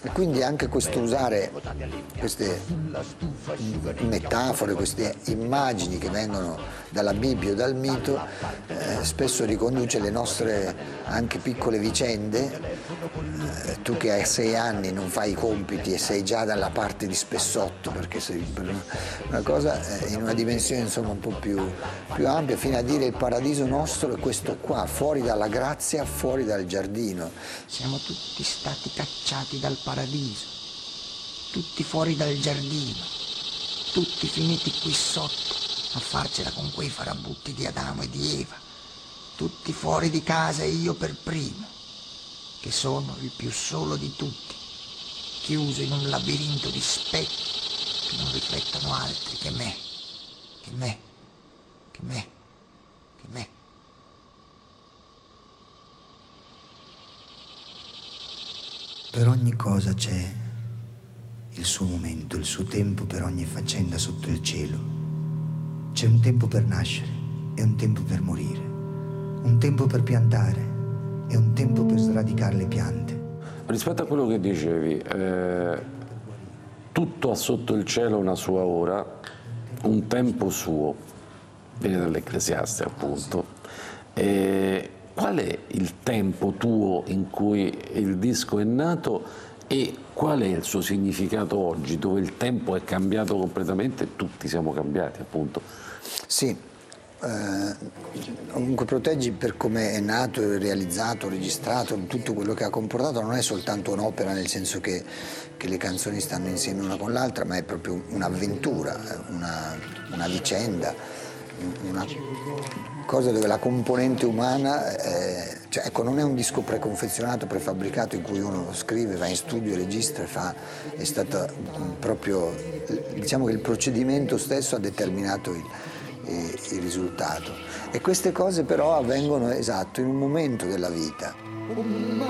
E quindi anche questo usare queste metafore, queste immagini che vengono dalla Bibbia o dal mito, spesso riconduce le nostre anche piccole vicende. Tu che hai 6 anni non fai i compiti e sei già dalla parte di Spessotto, perché sei per una cosa in una dimensione insomma un po' più ampia, fino a dire il paradiso nostro è questo qua, fuori dalla grazia, fuori dal giardino. Siamo tutti stati cacciati dal paradiso, tutti fuori dal giardino, tutti finiti qui sotto a farcela con quei farabutti di Adamo e di Eva, tutti fuori di casa e io per primo, che sono il più solo di tutti, chiuso in un labirinto di specchi che non riflettono altri che me, che me, che me, che me. Per ogni cosa c'è il suo momento, il suo tempo per ogni faccenda sotto il cielo. C'è un tempo per nascere e un tempo per morire, un tempo per piantare e un tempo per sradicare le piante. Rispetto a quello che dicevi, tutto ha sotto il cielo una sua ora, un tempo suo, viene dall'Ecclesiaste appunto. Qual è il tempo tuo in cui il disco è nato e qual è il suo significato oggi, dove il tempo è cambiato completamente e tutti siamo cambiati appunto? Sì, comunque Proteggi, per come è nato, realizzato, registrato, tutto quello che ha comportato, non è soltanto un'opera nel senso che le canzoni stanno insieme una con l'altra, ma è proprio un'avventura, una vicenda, una cosa dove la componente umana, cioè, ecco, non è un disco preconfezionato, prefabbricato in cui uno scrive, va in studio, registra, è stato proprio, diciamo che il procedimento stesso ha determinato il risultato. E queste cose però avvengono, esatto, in un momento della vita.